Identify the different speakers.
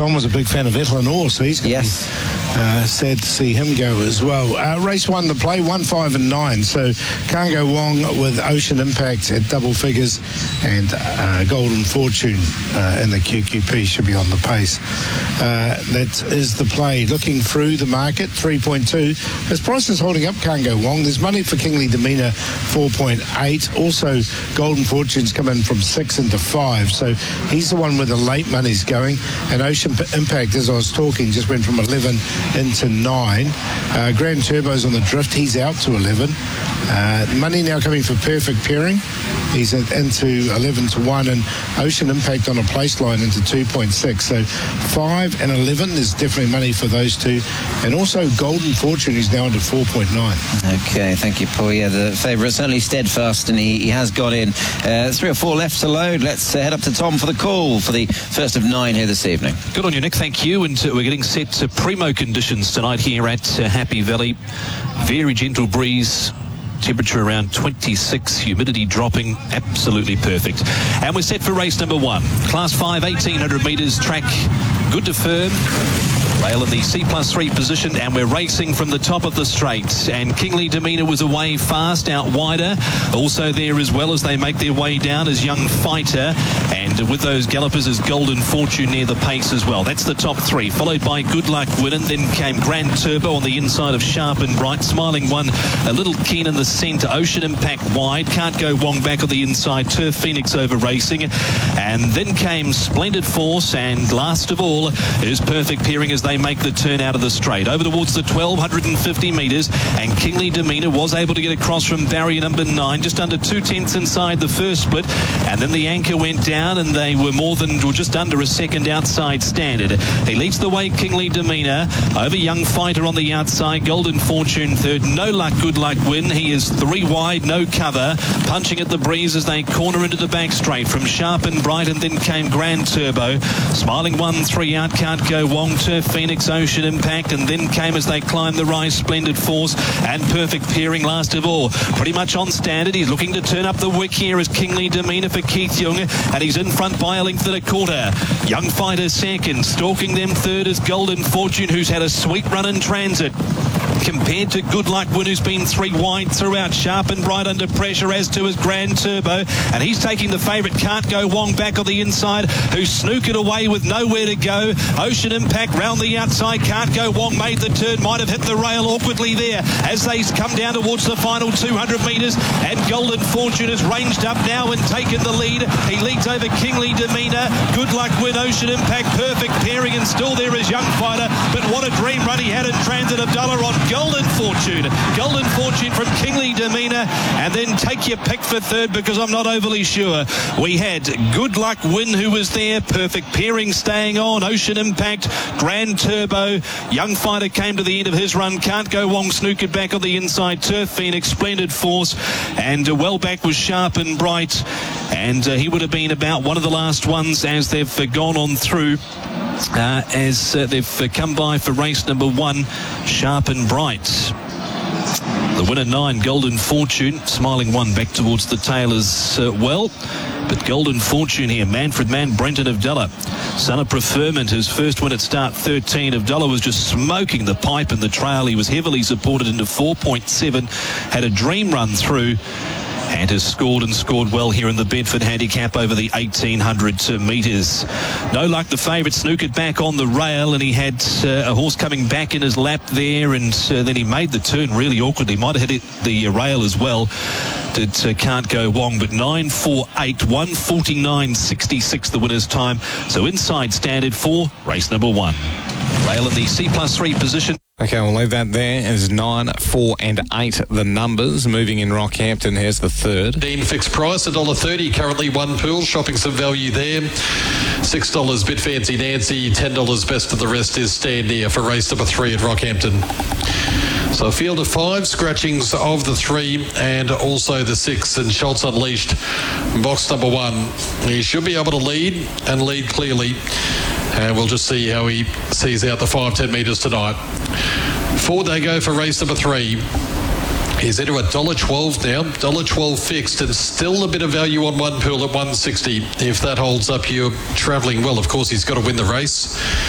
Speaker 1: Tom was a big fan of Etelanor, so he's going to be sad to see him go as well. Race 1 to play, 1, 5 and 9. So can't go wrong with Ocean Impact at double figures, and Golden Fortune in the QQP should be on the pace. That is the play. Looking through the market, 3.2. As price is holding up, can't go wrong. There's money for Kingly Demeanor, 4.8. Also, Golden Fortune's come in from 6 into 5. So he's the one where the late money's going. And Ocean Impact, as I was talking, just went from 11 into 9. Grand Turbo's on the drift. He's out to 11. Money now coming for Perfect Pairing. He's into 11 to 1, and Ocean Impact on a place line into 2.6. So 5 and 11, there's definitely money for those two. And also Golden Fortune is now into 4.9.
Speaker 2: Okay, thank you, Paul. Yeah, the favourite certainly steadfast, and he has got in. 3 or 4 left to load. Let's head up to Tom for the call for the first of 9 here this evening.
Speaker 3: Good on you, Nick. Thank you. And we're getting set to primo conditions tonight here at Happy Valley. Very gentle breeze. Temperature around 26, humidity dropping, absolutely perfect. And we're set for race number 1. Class 5, 1,800 metres, track good to firm. Rail in the C+3 position, and we're racing from the top of the straight. And Kingly Demeanor was away fast, out wider. Also there as well as they make their way down is Young Fighter. And with those gallopers is Golden Fortune near the pace as well. That's the top 3, followed by Good Luck Winning. Then came Grand Turbo on the inside of Sharp and Bright. Smiling One a little keen in the centre. Ocean Impact wide. Can't go Wong back on the inside. Turf Phoenix over racing. And then came Splendid Force. And last of all is Perfect Pairing as they make the turn out of the straight. Over towards the 1,250 metres. And Kingly Demeanor was able to get across from barrier number 9. Just under 2/10 inside the first split. And then the anchor went down, and they were just under a second outside standard. He leads the way, Kingly Demeanor, over Young Fighter on the outside. Golden Fortune third. No Luck, Good Luck Win. He is 3 wide, no cover. Punching at the breeze as they corner into the back straight from Sharp and Bright, and then came Grand Turbo. Smiling One, 3 out, Can't Go Wong, Turf Phoenix, Ocean Impact, and then came as they climbed the rise Splendid Force and Perfect Pairing last of all. Pretty much on standard. He's looking to turn up the wick here as Kingly Demeanor for Keith Young, and he's in front by a length and a quarter. Young Fighter second, stalking them third is Golden Fortune, who's had a sweet run in transit. Compared to Good Luck Win, who's been 3 wide throughout. Sharp and Bright under pressure, as to his Grand Turbo, and he's taking the favourite Can't Go Wong back on the inside, who snook it away with nowhere to go. Ocean Impact round the outside. Can't Go Wong made the turn, might have hit the rail awkwardly there as they come down towards the final 200 metres, and Golden Fortune has ranged up now and taken the lead. He leads over Kingly Demeanor, Good Luck Win, Ocean Impact, Perfect Pairing, and still there is Young Fighter. But what a dream run he had in transit. Abdullah on Golden Fortune. Golden Fortune from Kingly Demeanor, and then take your pick for third, because I'm not overly sure. We had Good Luck Win, who was there, Perfect Pairing staying on, Ocean Impact, Grand Turbo. Young Fighter came to the end of his run. Can't Go Wong snookered back on the inside. Turf Phoenix, Splendid Force, and well back was Sharp and Bright, and he would have been about one of the last ones as they've gone on through. As they've come by for race number 1, Sharp and Bright. The winner 9, Golden Fortune. Smiling One back towards the tail as well. But Golden Fortune here, Manfred Mann, Brenton Avdulla. Son of Preferment, his first win at start 13. Avdulla was just smoking the pipe in the trail. He was heavily supported into 4.7. Had a dream run through, and has scored well here in the Bedford Handicap over the 1,800 metres. No Luck, the favourite, snookered back on the rail, and he had a horse coming back in his lap there, and then he made the turn really awkwardly. Might have hit the rail as well. Did Can't Go Wong, but 9.48, 1:49.66 the winner's time. So inside standard for race number 1. Rail in the C+3 position.
Speaker 4: Okay, we'll leave that there as 9, 4 and 8 the numbers. Moving in Rockhampton, here's the third.
Speaker 5: Dean fixed price, $1.30, currently 1 pool, shopping some value there. $6 Bit Fancy Nancy, $10 Best of the Rest is Stand Near for race number 3 at Rockhampton. So a field of 5, scratchings of the 3 and also the 6, and Schultz Unleashed, box number 1. He should be able to lead and lead clearly. And we'll just see how he sees out the 5-10 metres tonight. Forward they go for race number 3. He's into $1.12 now, $1.12 fixed, and still a bit of value on 1 pool at 160. If that holds up, you're travelling well. Of course, he's got to win the race.